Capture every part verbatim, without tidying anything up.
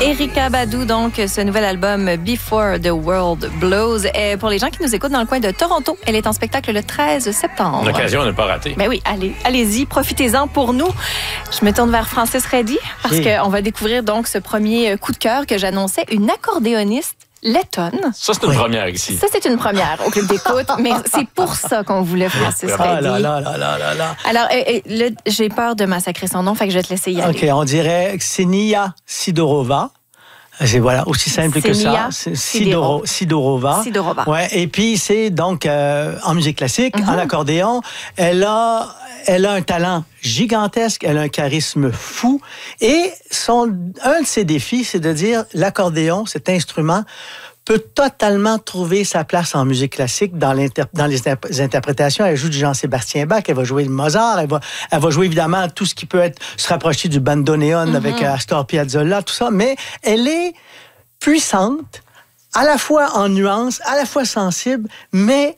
Erykah Badu, donc, ce nouvel album Before the World Blows. Et pour les gens qui nous écoutent dans le coin de Toronto, elle est en spectacle le treize septembre. L'occasion à ne pas rater. Ben oui, allez, allez-y, profitez-en pour nous. Je me tourne vers Francis Reddy parce oui. qu'on va découvrir donc ce premier coup de cœur que j'annonçais, une accordéoniste lettonne. Ça, c'est une oui. première ici. Ça, c'est une première au club d'écoute, mais c'est pour ça qu'on voulait Francis Reddy. Ah là là là là là là. Alors, euh, le, j'ai peur de massacrer son nom, fait que je vais te laisser y aller. OK, on dirait Ksenia Sidorova. C'est voilà, aussi simple Ksenia que ça. Sidoro, Sidorova. Sidorova. Ouais, et puis, c'est donc euh, en musique classique, mm-hmm. en accordéon. Elle a, elle a un talent gigantesque, elle a un charisme fou. Et son, un de ses défis, c'est de dire l'accordéon, cet instrument, peut totalement trouver sa place en musique classique dans, dans les, les interprétations. Elle joue du Jean-Sébastien Bach, elle va jouer le Mozart, elle va, elle va jouer évidemment tout ce qui peut être se rapprocher du bandoneon mm-hmm. avec Astor Piazzolla, tout ça, mais elle est puissante, à la fois en nuances, à la fois sensible, mais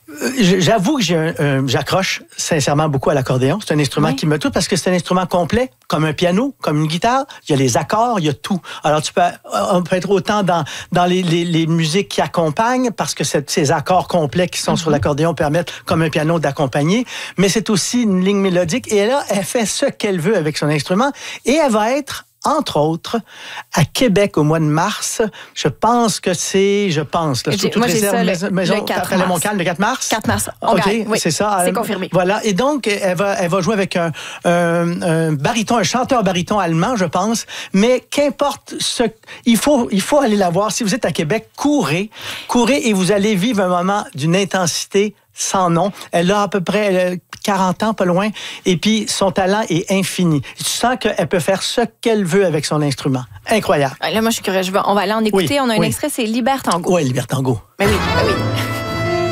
j'avoue que j'ai un, un, j'accroche sincèrement beaucoup à l'accordéon. C'est un instrument oui. qui me touche parce que c'est un instrument complet, comme un piano, comme une guitare. Il y a les accords, il y a tout. Alors, tu peux, on peut être autant dans, dans les, les, les musiques qui accompagnent, parce que ces accords complets qui sont mm-hmm. sur l'accordéon permettent, comme un piano, d'accompagner. Mais c'est aussi une ligne mélodique. Et là, elle fait ce qu'elle veut avec son instrument. Et elle va être entre autres, à Québec au mois de mars. Je pense que c'est... Je pense. Là, sous toute Moi, réserve, j'ai ça, maison, le quatre mars. Mon calme, le quatre mars? quatre mars. On OK, gagne. Oui, c'est ça. C'est confirmé. Voilà. Et donc, elle va, elle va jouer avec un, un, un baryton, un chanteur baryton allemand, je pense. Mais qu'importe ce... Il faut, il faut aller la voir. Si vous êtes à Québec, courez. Courez et vous allez vivre un moment d'une intensité sans nom. Elle a à peu près elle a quarante ans, pas loin, et puis son talent est infini. Tu sens qu'elle peut faire ce qu'elle veut avec son instrument. Incroyable. Là, moi, je suis curieuse. On va aller en écouter. Oui, On a un oui. extrait, c'est Libertango. Oui, Libertango. Mais oui, mais oui.